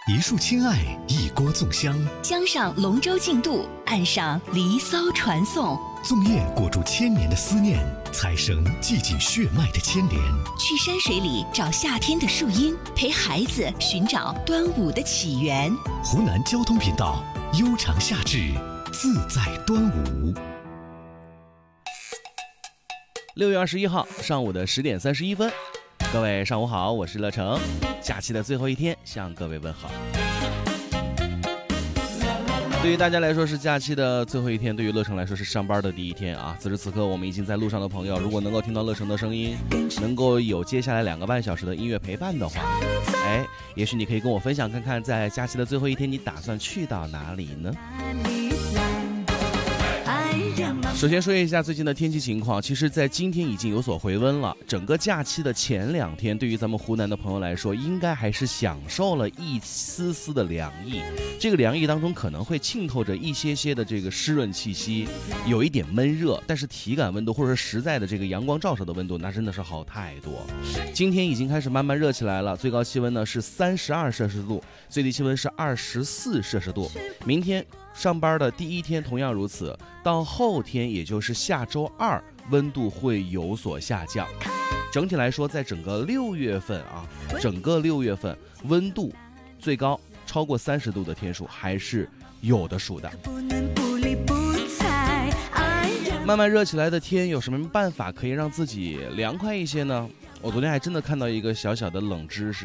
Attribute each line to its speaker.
Speaker 1: 一束亲爱，一锅粽香，
Speaker 2: 江上龙舟竞渡，岸上离骚传颂。
Speaker 1: 粽叶裹住千年的思念，彩绳系紧血脉的牵连。
Speaker 2: 去山水里找夏天的树荫，陪孩子寻找端午的起源。
Speaker 1: 湖南交通频道，悠长夏至，自在端午。
Speaker 3: 6月21号上午的10点31分，各位上午好，我是乐成。假期的最后一天，向各位问好。对于大家来说是假期的最后一天，对于乐成来说是上班的第一天啊！此时此刻，我们已经在路上的朋友，如果能够听到乐成的声音，能够有接下来2个半小时的音乐陪伴的话，也许你可以跟我分享看看，在假期的最后一天，你打算去到哪里呢？首先说一下最近的天气情况，其实在今天已经有所回温了。整个假期的前2天，对于咱们湖南的朋友来说，应该还是享受了一丝丝的凉意。这个凉意当中可能会浸透着一些的这个湿润气息，有一点闷热，但是体感温度或者实在的这个阳光照射的温度，那真的是好太多。今天已经开始慢慢热起来了，最高气温呢是32摄氏度，最低气温是24摄氏度。明天上班的第一天同样如此，到后天也就是下周2，温度会有所下降。整体来说，在整个6月份温度最高超过30度的天数还是有的数的。慢慢热起来的天，有什么办法可以让自己凉快一些呢？我昨天还真的看到一个小小的冷知识。